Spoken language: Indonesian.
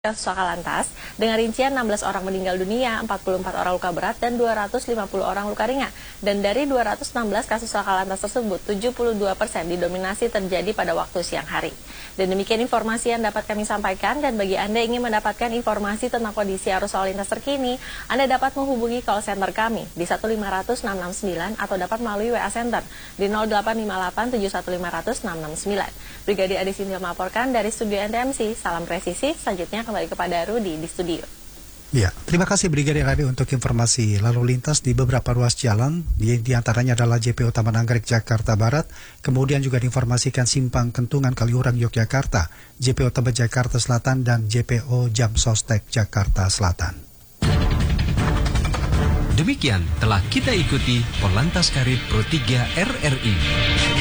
Kasus laka lantas, dengan rincian 16 orang meninggal dunia, 44 orang luka berat, dan 250 orang luka ringan. Dan dari 216 kasus laka lantas tersebut, 72% didominasi terjadi pada waktu siang hari. Dan demikian informasi yang dapat kami sampaikan, dan bagi Anda yang ingin mendapatkan informasi tentang kondisi arus lalu lintas terkini, Anda dapat menghubungi call center kami di 1500669 atau dapat melalui WA Center di 0858 71500 669. Brigadir Adi Sintil melaporkan dari studio NTMC, salam presisi, selanjutnya kembali kepada Rudi di studio. Ya, terima kasih Brigadir Adi untuk informasi lalu lintas di beberapa ruas jalan, di antaranya adalah JPO Taman Anggrek Jakarta Barat, kemudian juga diinformasikan Simpang Kentungan Kaliurang Yogyakarta, JPO Tebet Jakarta Selatan, dan JPO Jam Sostek Jakarta Selatan. Demikian telah kita ikuti Polantas Karib Pro 3 RRI.